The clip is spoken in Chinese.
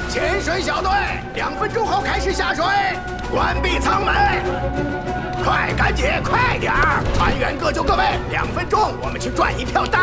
潜水小队，2分钟后开始下水，关闭舱门。快，赶紧，快点儿！船员各就各位，2分钟，我们去赚一票大